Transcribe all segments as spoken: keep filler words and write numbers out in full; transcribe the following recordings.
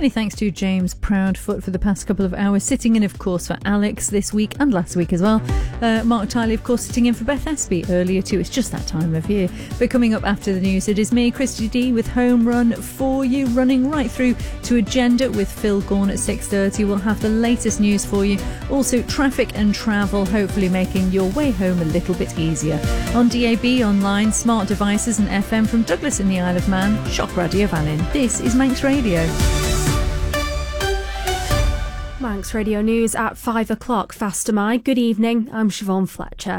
Many thanks to James Proudfoot for the past couple of hours, sitting in, of course, for Alex this week and last week as well. Uh, Mark Tiley, of course, sitting in for Beth Espy earlier too. It's just that time of year. But coming up after the news, it is me, Christy D, with Home Run for you, running right through to Agenda with Phil Gaughan at six thirty. We'll have the latest news for you. Also, traffic and travel, hopefully making your way home a little bit easier. On D A B, online, smart devices and F M from Douglas in the Isle of Man, Shock Radio Valin. This is Manx Radio. Manx Radio News at five o'clock. Faster my. Good evening, I'm Siobhan Fletcher.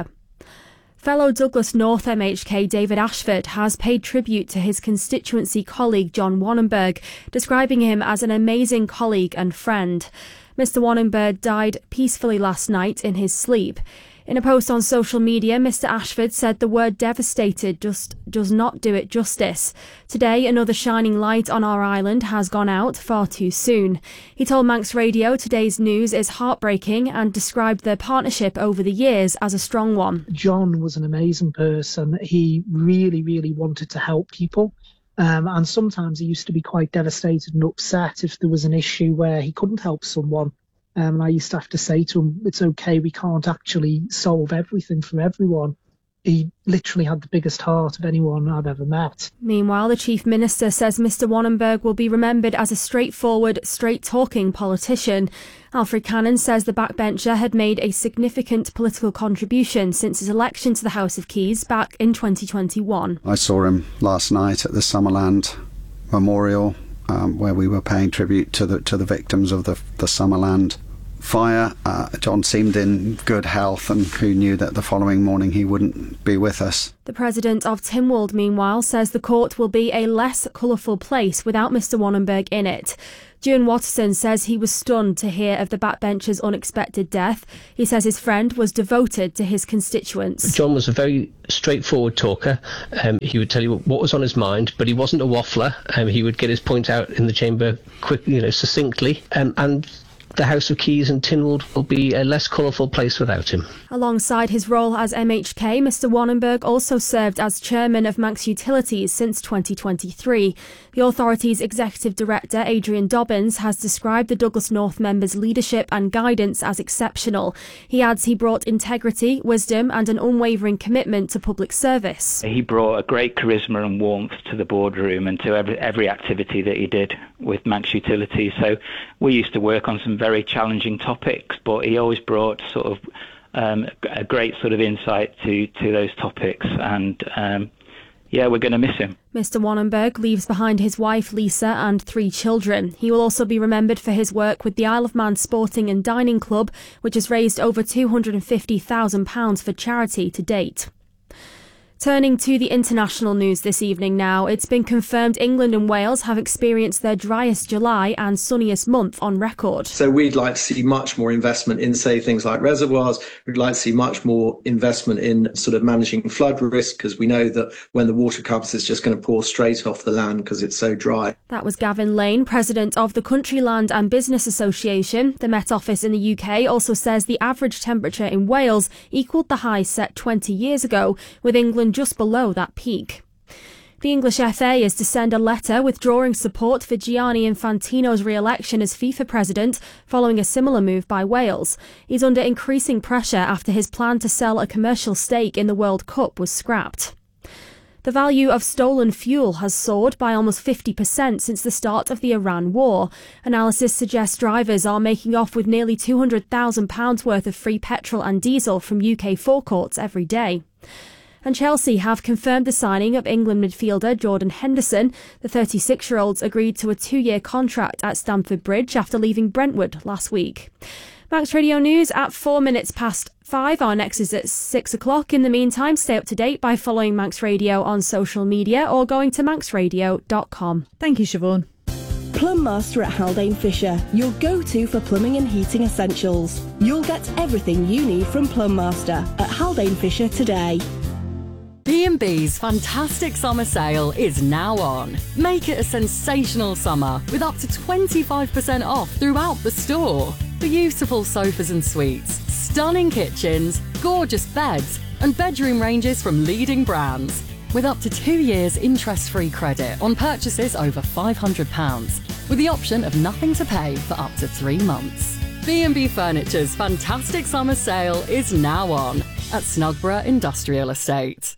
Fellow Douglas North M H K David Ashford has paid tribute to his constituency colleague John Wannenberg, describing him as an amazing colleague and friend. Mister Wannenberg died peacefully last night in his sleep. In a post on social media, Mister Ashford said the word devastated just does not do it justice. Today, another shining light on our island has gone out far too soon. He told Manx Radio today's news is heartbreaking and described their partnership over the years as a strong one. John was an amazing person. He really, really wanted to help people. Um, and sometimes he used to be quite devastated and upset if there was an issue where he couldn't help someone. Um, and I used to have to say to him, it's okay, we can't actually solve everything for everyone. He literally had the biggest heart of anyone I've ever met. Meanwhile, the Chief Minister says Mister Wannenberg will be remembered as a straightforward, straight-talking politician. Alfred Cannon says the backbencher had made a significant political contribution since his election to the House of Keys back in twenty twenty-one. I saw him last night at the Summerland Memorial, um, where we were paying tribute to the to the victims of the, the Summerland fire. Uh, John seemed in good health, and who knew that the following morning he wouldn't be with us. The president of Tynwald, meanwhile, says the court will be a less colourful place without Mister Wannenberg in it. Duane Watterson says he was stunned to hear of the backbencher's unexpected death. He says his friend was devoted to his constituents. John was a very straightforward talker. Um, he would tell you what was on his mind, but he wasn't a waffler. Um, he would get his point out in the chamber quick, you know, succinctly. Um, and the House of Keys and Tynwald will be a less colourful place without him. Alongside his role as M H K, Mister Wannenberg also served as chairman of Manx Utilities since twenty twenty-three. The authority's executive director, Adrian Dobbins, has described the Douglas North members' leadership and guidance as exceptional. He adds he brought integrity, wisdom and an unwavering commitment to public service. He brought a great charisma and warmth to the boardroom and to every, every activity that he did with Manx Utilities. So we used to work on some very very challenging topics, but he always brought sort of um, a great sort of insight to, to those topics, and um, yeah, we're going to miss him. Mister Wannenberg leaves behind his wife Lisa and three children. He will also be remembered for his work with the Isle of Man Sporting and Dining Club, which has raised over two hundred fifty thousand pounds for charity to date. Turning to the international news this evening now, it's been confirmed England and Wales have experienced their driest July and sunniest month on record. So we'd like to see much more investment in, say, things like reservoirs. We'd like to see much more investment in sort of managing flood risk, because we know that when the water comes, it's just going to pour straight off the land because it's so dry. That was Gavin Lane, president of the Country Land and Business Association. The Met Office in the U K also says the average temperature in Wales equalled the high set twenty years ago, with England just below that peak. The English F A is to send a letter withdrawing support for Gianni Infantino's re-election as FIFA president following a similar move by Wales. He's under increasing pressure after his plan to sell a commercial stake in the World Cup was scrapped. The value of stolen fuel has soared by almost fifty percent since the start of the Iran war. Analysis suggests drivers are making off with nearly two hundred thousand pounds worth of free petrol and diesel from U K forecourts every day. And Chelsea have confirmed the signing of England midfielder Jordan Henderson. The thirty-six-year-olds agreed to a two-year contract at Stamford Bridge after leaving Brentwood last week. Manx Radio News at four minutes past five. Our next is at six o'clock. In the meantime, stay up to date by following Manx Radio on social media or going to manx radio dot com. Thank you, Siobhan. Plum Master at Haldane Fisher, your go-to for plumbing and heating essentials. You'll get everything you need from Plum Master at Haldane Fisher today. B and B's fantastic summer sale is now on. Make it a sensational summer with up to twenty-five percent off throughout the store. Beautiful sofas and suites, stunning kitchens, gorgeous beds and bedroom ranges from leading brands. With up to two years interest-free credit on purchases over five hundred pounds. with the option of nothing to pay for up to three months. B and B Furniture's fantastic summer sale is now on at Snugborough Industrial Estate.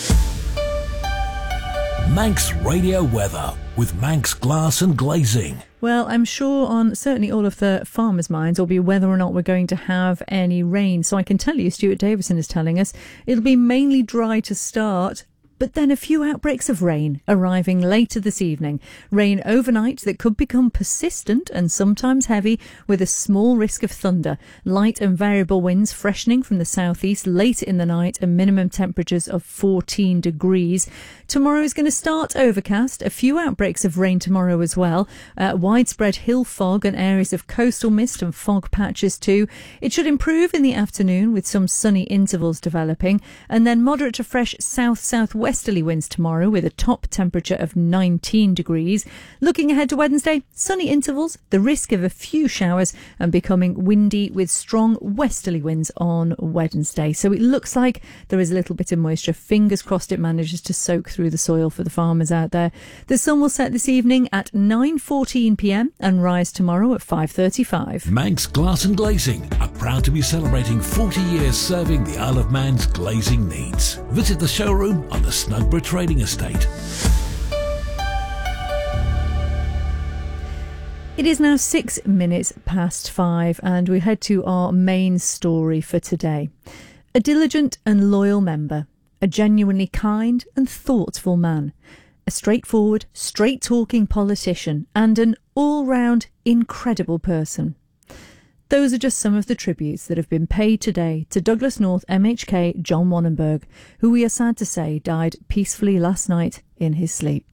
Manx Radio Weather with Manx Glass and Glazing. Well, I'm sure on certainly all of the farmers' minds will be whether or not we're going to have any rain. So I can tell you, Stuart Davison is telling us, it'll be mainly dry to start, but then a few outbreaks of rain arriving later this evening. Rain overnight that could become persistent and sometimes heavy, with a small risk of thunder. Light and variable winds freshening from the southeast late in the night, and minimum temperatures of fourteen degrees. Tomorrow is going to start overcast. A few outbreaks of rain tomorrow as well. Uh, widespread hill fog and areas of coastal mist and fog patches too. It should improve in the afternoon with some sunny intervals developing, and then moderate to fresh south-southwest westerly winds tomorrow with a top temperature of nineteen degrees. Looking ahead to Wednesday, sunny intervals, the risk of a few showers, and becoming windy with strong westerly winds on Wednesday. So it looks like there is a little bit of moisture. Fingers crossed it manages to soak through the soil for the farmers out there. The sun will set this evening at nine fourteen p m and rise tomorrow at five thirty-five. Manx Glass and Glazing are proud to be celebrating forty years serving the Isle of Man's glazing needs. Visit the showroom on the Snugborough Trading Estate. It is now six minutes past five, and we head to our main story for today. A diligent and loyal member, a genuinely kind and thoughtful man, a straightforward, straight-talking politician, and an all-round incredible person. Those are just some of the tributes that have been paid today to Douglas North M H K John Wannenberg, who we are sad to say died peacefully last night in his sleep.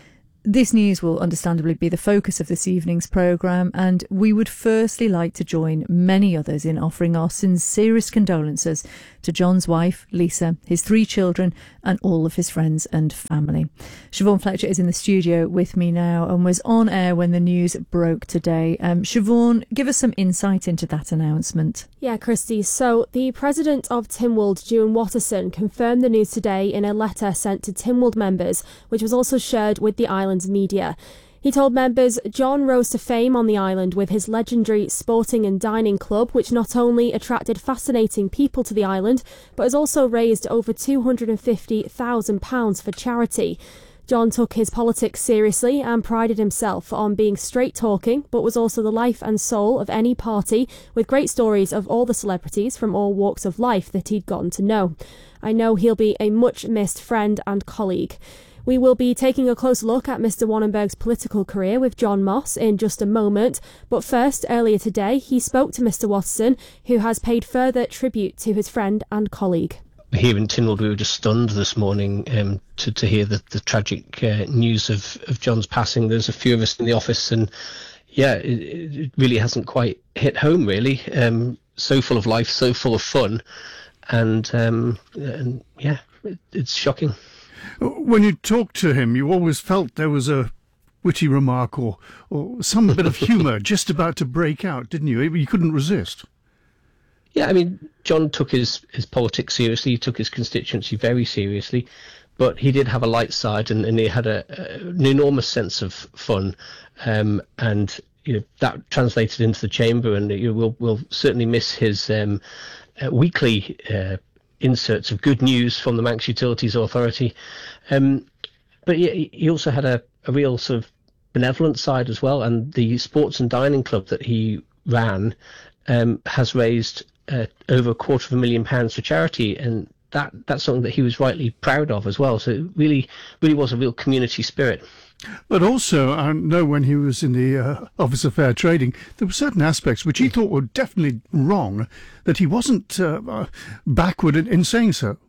This news will understandably be the focus of this evening's programme, and we would firstly like to join many others in offering our sincerest condolences to John's wife, Lisa, his three children, and all of his friends and family. Siobhan Fletcher is in the studio with me now and was on air when the news broke today. Um, Siobhan, give us some insight into that announcement. Yeah, Christy. So the president of Tynwald, Duan Watterson, confirmed the news today in a letter sent to Tynwald members, which was also shared with the island's media. He told members John rose to fame on the island with his legendary sporting and dining club, which not only attracted fascinating people to the island, but has also raised over two hundred fifty thousand pounds for charity. John took his politics seriously and prided himself on being straight-talking, but was also the life and soul of any party, with great stories of all the celebrities from all walks of life that he'd gotten to know. I know he'll be a much-missed friend and colleague. We will be taking a close look at Mr Wannenberg's political career with John Moss in just a moment, but first, earlier today, he spoke to Mr Watterson, who has paid further tribute to his friend and colleague. Here in Tynwald, we were just stunned this morning um, to, to hear the, the tragic uh, news of, of John's passing. There's a few of us in the office, and yeah, it, it really hasn't quite hit home, really. Um, so full of life, so full of fun, and, um, and yeah, it, it's shocking. When you talked to him, you always felt there was a witty remark or, or some bit of humour just about to break out, didn't you? You couldn't resist. Yeah, I mean, John took his, his politics seriously, he took his constituency very seriously, but he did have a light side, and, and he had a, a, an enormous sense of fun, um, and you know, that translated into the chamber, and you know, we'll, we'll certainly miss his um, uh, weekly uh, inserts of good news from the Manx Utilities Authority. Um, but he, he also had a, a real sort of benevolent side as well, and the sports and dining club that he ran um, has raised uh, over a quarter of a million pounds for charity, and that that's something that he was rightly proud of as well. So it really, really was a real community spirit. But also, I know when he was in the uh, Office of Fair Trading, there were certain aspects which he thought were definitely wrong, that he wasn't uh, uh, backward in, in saying so.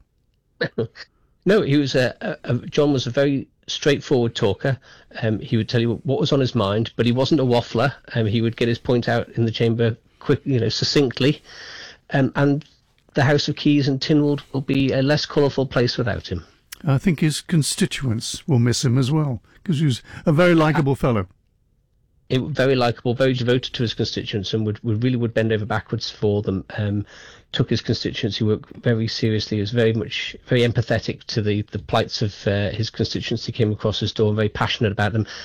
No, he was a, a, a John was a very straightforward talker. Um, he would tell you what was on his mind, but he wasn't a waffler. Um, he would get his point out in the chamber quick, you know, succinctly. Um, and the House of Keys in Tynwald will be a less colourful place without him. I think his constituents will miss him as well, because he was a very likeable fellow. It, very likeable, very devoted to his constituents, and would, would really would bend over backwards for them. Um, took his constituency work very seriously. He was very much very empathetic to the, the plights of uh, his constituency. Came across his door, very passionate about them,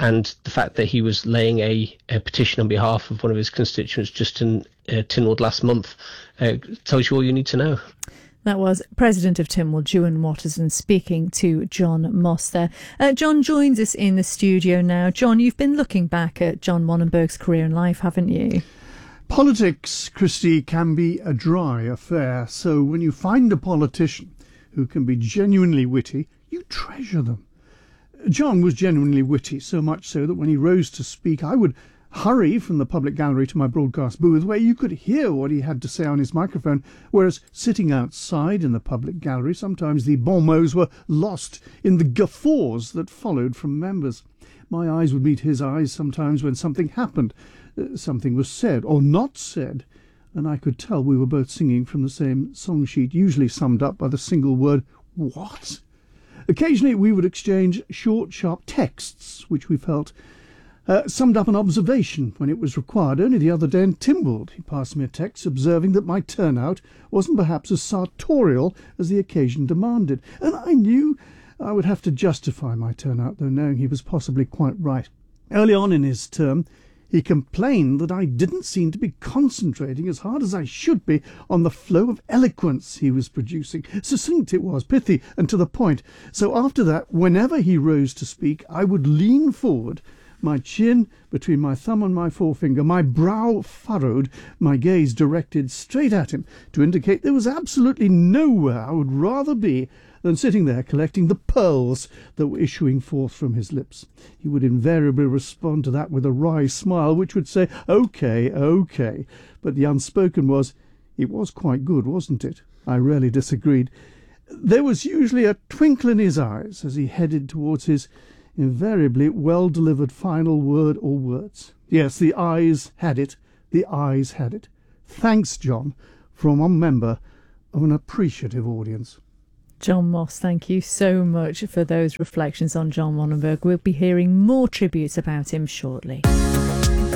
and the fact that he was laying a, a petition on behalf of one of his constituents just in uh, Tynwald last month uh, tells you all you need to know. That was President of Tynwald, Ewan Watterson, speaking to John Moss there. Uh, John joins us in the studio now. John, you've been looking back at John Monenberg's career and life, haven't you? Politics, Christy, can be a dry affair. So when you find a politician who can be genuinely witty, you treasure them. John was genuinely witty, so much so that when he rose to speak, I would hurry from the public gallery to my broadcast booth where you could hear what he had to say on his microphone, whereas sitting outside in the public gallery, sometimes the bon mots were lost in the guffaws that followed from members. My eyes would meet his eyes sometimes when something happened, uh, something was said or not said, and I could tell we were both singing from the same song sheet, usually summed up by the single word, "What?" Occasionally we would exchange short, sharp texts, which we felt Uh, summed up an observation when it was required. Only the other day in Tynwald he passed me a text observing that my turnout wasn't perhaps as sartorial as the occasion demanded, and I knew I would have to justify my turnout, though knowing he was possibly quite right. Early on in his term he complained that I didn't seem to be concentrating as hard as I should be on the flow of eloquence he was producing. Succinct it was, pithy and to the point. So after that, whenever he rose to speak, I would lean forward, my chin between my thumb and my forefinger, my brow furrowed, my gaze directed straight at him to indicate there was absolutely nowhere I would rather be than sitting there collecting the pearls that were issuing forth from his lips. He would invariably respond to that with a wry smile, which would say, "OK, OK." But the unspoken was, "It was quite good, wasn't it?" I rarely disagreed. There was usually a twinkle in his eyes as he headed towards his invariably well-delivered final word or words. Yes, the eyes had it. The eyes had it. Thanks, John, from one member of an appreciative audience. John Moss, thank you so much for those reflections on John Monenberg. We'll be hearing more tributes about him shortly.